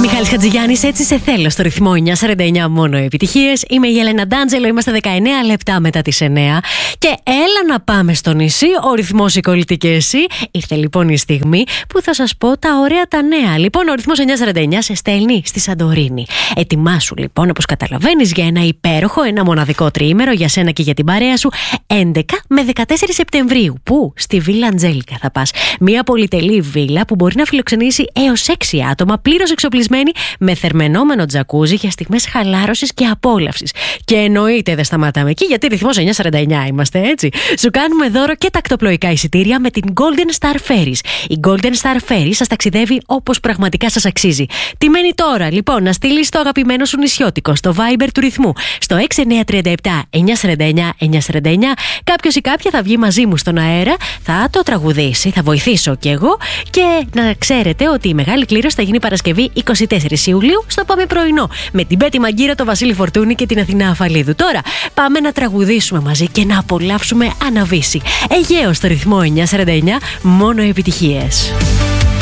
Μιχάλης Χατζηγιάννης, έτσι σε θέλω στο ρυθμό 949 μόνο επιτυχίες. Είμαι η Έλενα Ντάντζελο, είμαστε 19 λεπτά μετά τις 9. Και έλα να πάμε στο νησί, ο ρυθμός η κολλητή και εσύ. Ήρθε λοιπόν η στιγμή που θα σας πω τα ωραία τα νέα. Λοιπόν, ο ρυθμός 949 σε στέλνει στη Σαντορίνη. Ετοιμάσου λοιπόν, όπως καταλαβαίνεις, για ένα υπέροχο, ένα μοναδικό τριήμερο για σένα και για την παρέα σου, 11 με 14 Σεπτεμβρίου. Πού? Στη Βίλα Αντζέλικα θα πας. Μια πολυτελή βίλα που μπορεί να φιλοξενήσει έως 6 άτομα, πλήρως εξοπλισμένη με θερμαινόμενο τζακούζι για στιγμές χαλάρωσης και απόλαυσης. Και εννοείται δεν σταματάμε εκεί, γιατί ρυθμός 949 είμαστε, έτσι. Σου κάνουμε δώρο και τακτοπλοϊκά εισιτήρια με την Golden Star Ferries. Η Golden Star Ferries σας ταξιδεύει όπως πραγματικά σας αξίζει. Τι μένει τώρα, λοιπόν, να στείλεις το αγαπημένο σου νησιώτικο στο Viber του ρυθμού στο 6937 949 949. Κάποιος ή κάποια θα βγει μαζί μου στον αέρα, θα το τραγουδήσει, θα βοηθήσω κι εγώ. Και να ξέρετε ότι η μεγάλη κλήρωση θα γίνει Παρασκευή 24 Ιουλίου στο Πάμε Πρωινό με την Πέτη Μαγκύρα, τον Βασίλη Φορτούνη και την Αθηνά Αφαλίδου. Τώρα πάμε να τραγουδήσουμε μαζί και να απολαύσουμε Αναβίση. Αιγαίο στο ρυθμό 949, μόνο επιτυχίες.